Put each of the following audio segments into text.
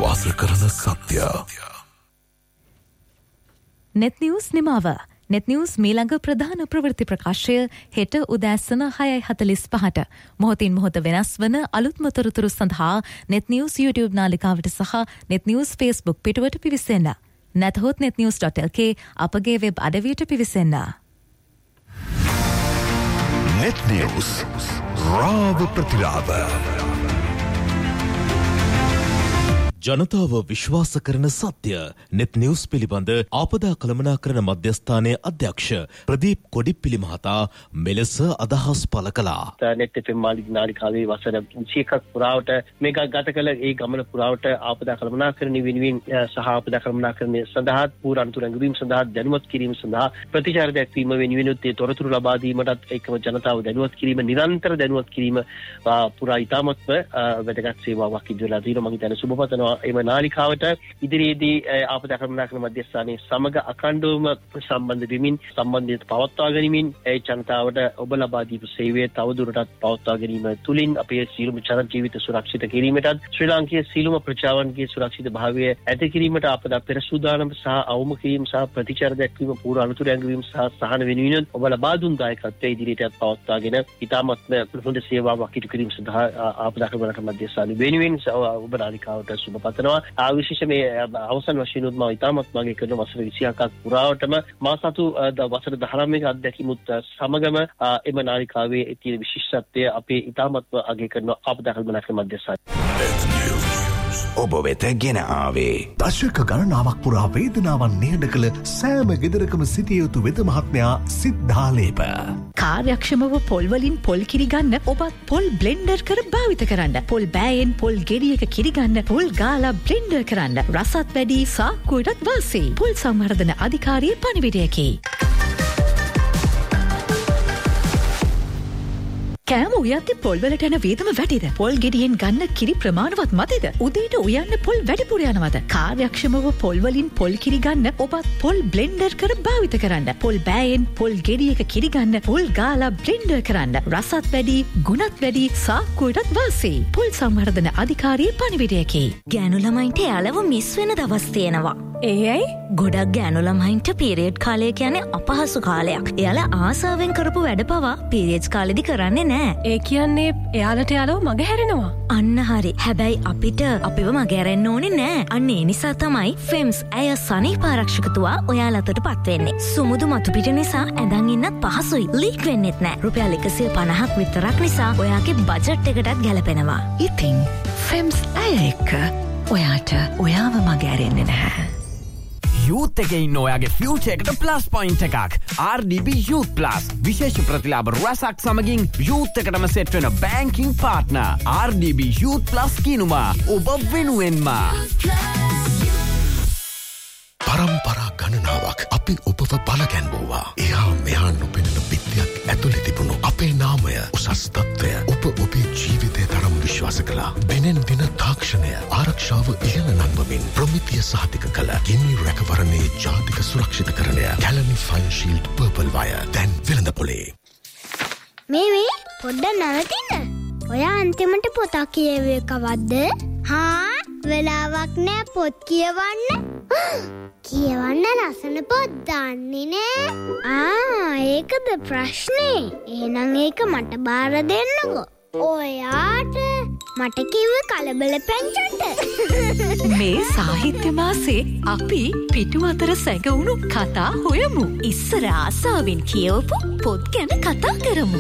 විශ්වාස කරන සත්‍ය. net news නිමාව. net news මීළඟ ප්‍රධාන ප්‍රවෘත්ති ප්‍රකාශය හෙට උදෑසන 6:45ට මොහොතින් මොහොත වෙනස් වන අලුත්ම තොරතුරු සඳහා net news YouTube නාලිකාවට සහ net news Facebook පිටුවට පිවිසෙන්න. නැතහොත් netnews.lk අපගේ වෙබ් අඩවියට පිවිසෙන්න. net news රාව ප්‍රතිලාභ. ජනතාව විශ්වාස කරන සත්‍ය net news පිළිබඳ ආපදා කළමනාකරණ මධ්‍යස්ථානයේ අධ්‍යක්ෂ ප්‍රදීප් කොඩිප්පිලි මහතා මෙලෙස අදහස් පළ කළා. net FM නාලිකාවේ වසර 21ක් පුරාවට මේක ගත කළ ඒ ගමන පුරාවට ආපදා කළමනාකරණ වෙනුවෙන් සහ ආපදා කළමනාකරණ සඳහා පුරාණතුරු ඇඟවීම සඳහා දැනුවත් කිරීම සඳහා ප්‍රතිචාර දක්වීම වෙනුවෙන් තොරතුරු ලබා දීමටත් එක්කම ජනතාව දැනුවත් කිරීම නිරන්තර දැනුවත් කිරීම පුරා ඉතාමත්ම වැදගත් සේවාවක් ඉදිරියලා තියෙනවා. මම හිතන්නේ සුබපතනවා එම නාලිකාවට ඉදිරියේදී ආපදා කළමනාකරණ මධ්‍යස්ථානයේ සමග අඛණ්ඩවම සම්බන්ධ වෙමින් සම්බන්ධය පවත්වා ගැනීමෙන් ඒ ජනතාවට ඔබ ලබා දීපු සේවය තවදුරටත් පවත්වා ගැනීම තුළින් අපේ සියලුම ජන ජීවිත සුරක්ෂිත කිරීමටත් ශ්‍රී ලාංකීය සියලුම ප්‍රජාවන්ගේ සුරක්ෂිත භාවය ඇති කිරීමට ආපදා පෙර සූදානම් සහ අවම කිරීම සහ ප්‍රතිචාර දක්වීම පූර්ව අනුතුරු ඇඟවීම සහ සහන වෙනුවෙන් ඔබ ලබා දුන් දායකත්වයේ ඉදිරියටත් පවත්වාගෙන ඉතාමත්ම හොඳ සේවාවක් ඉටු කිරීම සඳහා ආපදා කළමනාකරණ මධ්‍යස්ථානයේ වෙනුවෙන් ඔබ නාලිකාවට සුබ පතනවා. විශේෂ මේ අවසන් වශයෙන් උත් මම ඉතාමත් මගේ කරන වසර 26ක් පුරාවටම මා සතු වසර 19ක අත්දැකීමුත් සමගම එම නාලිකාවේ තියෙන විශිෂ්ටත්වය අපේ ඉතාමත්ම අගය කරන ආපදා කළමනාකරණ මධ්‍යස්ථානය ඔබ වෙත ගෙන ආවේ දශක ගණනාවක් පුරා වේදනාවන් නිහඬ කළ සෑම ගෙදරකම සිටිය යුතු වෙද මහත්මයා සිද්ධාලේප. කාර්යක්ෂමව පොල් වලින් පොල් කිරි ගන්න ඔබත් පොල් බ්ලෙන්ඩර් කර භාවිත කරන්න. පොල් බෑයෙන් පොල් ගෙඩියක කිරි ගන්න පොල් ගාලා බ්ලෙන්ඩර් කරන්න. රසත් වැඩි සාක්කුවටත් වාසි. පොල් සංවර්ධන අධිකාරියේ පණිවිඩයකි. කෑම උයද්දි පොල් වලට යන වේදම වැඩිද? පොල් ගෙඩියෙන් ගන්න කිරි ප්‍රමාණවත් මදිද? උදේට උයන්න පොල් වැඩිපුර යනවද? කාර්යක්ෂමව පොල් වලින් පොල් කිරි ගන්න ඔබත් පොල් බ්ලෙන්ඩර් කර භාවිත කරන්න. පොල් බෑයෙන් පොල් ගෙඩියක කිරි ගන්න පොල් ගාලා බ්ලෙන්ඩර් කරන්න. රසත් වැඩි, ගුණත් වැඩි, සාක්කුවටත් වාසි. පොල් සංවර්ධන අධිකාරියේ පණිවිඩයකි. ගෑනු ළමයින්ට යාලව මිස් වෙන දවස් තියෙනවා. ඒයි ගොඩක් ගෑනු ළමයින්ට පීරියඩ් කාලය කියන්නේ අපහසු කාලයක්. එයාලා ආසාවෙන් කරපු වැඩ පවා පීරියඩ්ස් කාලෙදි කරන්නේ නැහැ. ඒ කියන්නේ එයාලට යාලව මග හැරෙනවා. අන්න හරි. හැබැයි අපිට අපිව මග හැරෙන්න ඕනේ නෑ. අන්න ඒ නිසා තමයි FEMS ඇය සනීප ආරක්ෂකතුවා ඔයාලටට පත් වෙන්නේ. සුමුදු මතු පිට නිසා ඇඳන් ඉන්නත් පහසුයි. ලීක් වෙන්නෙත් නෑ. රුපියල් 150ක් විතරක් නිසා ඔයාගේ බජට් එකටත් ගැලපෙනවා. ඉතින් FEMS ඇය එක්ක ඔයාට ඔයාව මග හැරෙන්නේ නැහැ. යූත් එකේ ඉන්න ඔයාගේ ෆියුචර් එකට ප්ලස් පොයින්ට් එකක්. RDB Youth Plus විශේෂ ප්‍රතිලාභ රසක් සමගින් යූත් එකටම සෙට් වෙන banking partner RDB Youth Plus කිනුමා ඔබ වෙනුවෙන්ම. පරම්පරා ගණනාවක් අපි ඔබව බලගැන්වුවා. එහා මෙහා නොපෙනෙන පිටියක් ඇතුලේ තිබුණු අපේ නාමය උසස් තත්ත්වය ඔබ ඔබේ ජීවිතේ තරම් විශ්වාස කළා. දිනෙන් දින තාක්ෂණය ආරක්ෂාව ඉහළ නංවමින් ප්‍රමිතිය සහතික කළ ගිනි රැකවරණයේ ජාතික සුරක්ෂිතකරණය Galani Fine Shield Purple Wire දැන් වෙළඳපොලේ. මේ පොඩ්ඩක් නවතින්න. ඔයා අන්තිමට පොතක් කියවේ කවද්ද? හා වෙලාවක් නෑ පොත් කියවන්න. කියවන්න ලස්සන පොත් දන්නේ නෑ. ඒකද ප්‍රශ්නේ. එහෙනම් ඒක මට බාර දෙන්නකෝ. ඔයාට මට කිව්ව කලබල පැංචට. මේ සාහිත්‍ය මාසේ අපි පිටු අතර සැඟවුණු කතා හොයමු. ඉස්සර ආසාවෙන් කියවපු පොත් ගැන කතා කරමු.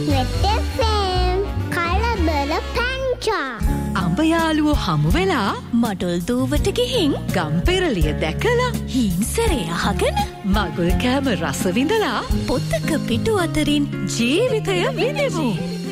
කලබල පැංචා. අඹ යාළුවෝ හමු වෙලා මඩොල් දූවට ගිහින් ගම්පෙරළිය දැකලා හිංසරේ අහගෙන මගුල් කෑම රස විඳලා පොතක පිටු අතරින් ජීවිතය විඳිමු.